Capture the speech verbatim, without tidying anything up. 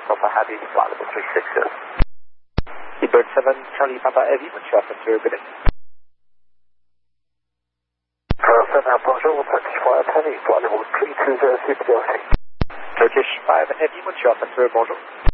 Alpha Heavy, flight level three six zero. Seabird seven, Charlie Papa Heavy, Montreal Frontier, good day. seven, bonjour, Turkish five Heavy, flight level three two zero, super Delta. Turkish five Heavy, Montreal Frontier, bonjour.